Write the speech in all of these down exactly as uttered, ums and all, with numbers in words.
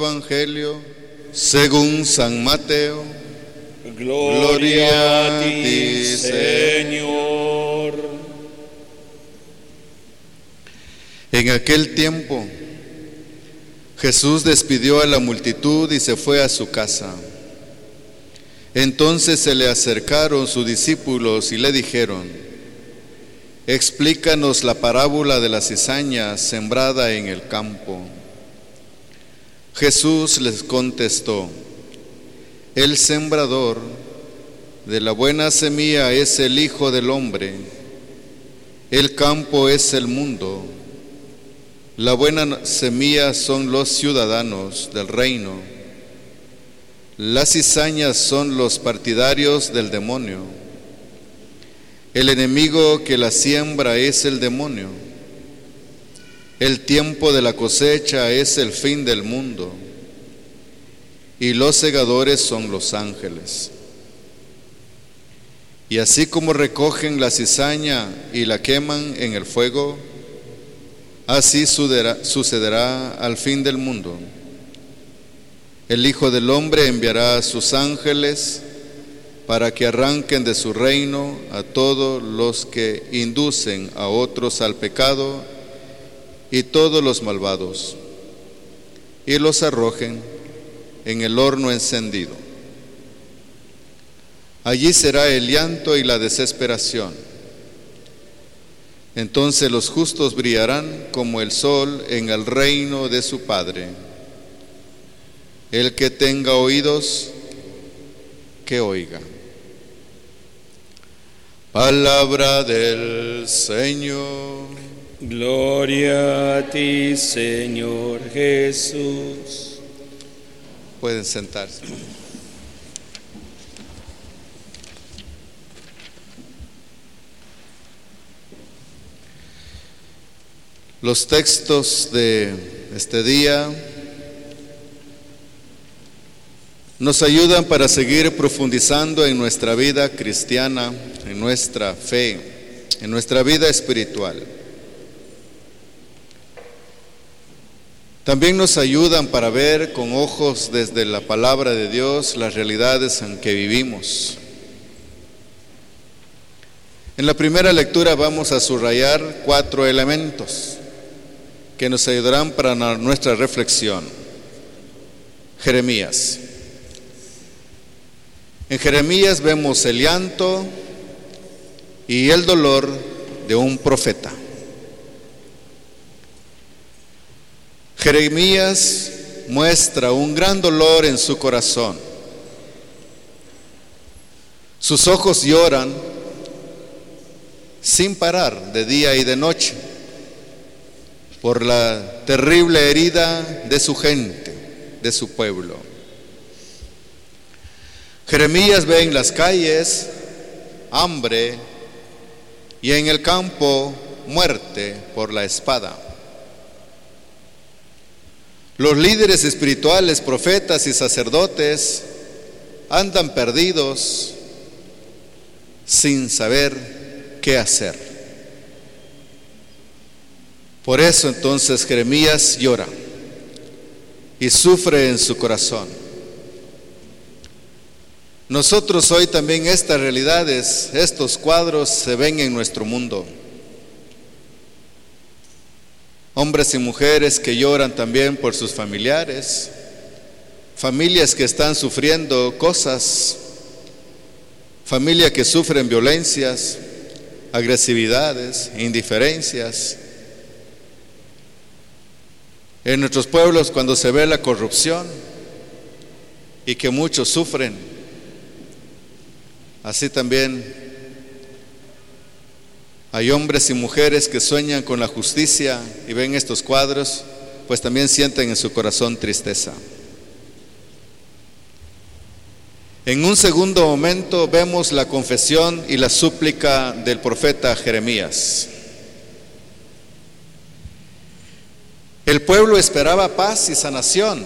Evangelio según San Mateo. Gloria a ti, Señor. En aquel tiempo, Jesús despidió a la multitud y se fue a su casa. Entonces se le acercaron sus discípulos y le dijeron: explícanos la parábola de la cizaña sembrada en el campo. Jesús les contestó: el sembrador de la buena semilla es el Hijo del Hombre. El campo es el mundo. La buena semilla son los ciudadanos del reino. Las cizañas son los partidarios del demonio. El enemigo que la siembra es el demonio. El tiempo de la cosecha es el fin del mundo, y los segadores son los ángeles. Y así como recogen la cizaña y la queman en el fuego, así sucederá, sucederá al fin del mundo. El Hijo del Hombre enviará a sus ángeles para que arranquen de su reino a todos los que inducen a otros al pecado y todos los malvados, y los arrojen en el horno encendido. Allí será el llanto y la desesperación. Entonces los justos brillarán como el sol en el reino de su Padre. El que tenga oídos, que oiga. Palabra del Señor. Gloria a ti, Señor Jesús. Pueden sentarse. Los textos de este día nos ayudan para seguir profundizando en nuestra vida cristiana, en nuestra fe, en nuestra vida espiritual. También nos ayudan para ver con ojos desde la palabra de Dios las realidades en que vivimos. En la primera lectura vamos a subrayar cuatro elementos que nos ayudarán para nuestra reflexión. Jeremías. En Jeremías vemos el llanto y el dolor de un profeta. Jeremías muestra un gran dolor en su corazón. Sus ojos lloran sin parar de día y de noche por la terrible herida de su gente, de su pueblo. Jeremías ve en las calles hambre y en el campo muerte por la espada. Los líderes espirituales, profetas y sacerdotes andan perdidos sin saber qué hacer. Por eso entonces Jeremías llora y sufre en su corazón. Nosotros hoy también estas realidades, estos cuadros se ven en nuestro mundo. Hombres y mujeres que lloran también por sus familiares, familias que están sufriendo cosas, familias que sufren violencias, agresividades, indiferencias. En nuestros pueblos, cuando se ve la corrupción y que muchos sufren, así también hay hombres y mujeres que sueñan con la justicia y ven estos cuadros, pues también sienten en su corazón tristeza. En un segundo momento vemos la confesión y la súplica del profeta Jeremías. El pueblo esperaba paz y sanación,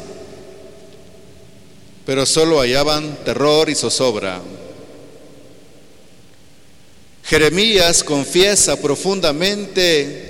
pero solo hallaban terror y zozobra. Jeremías confiesa profundamente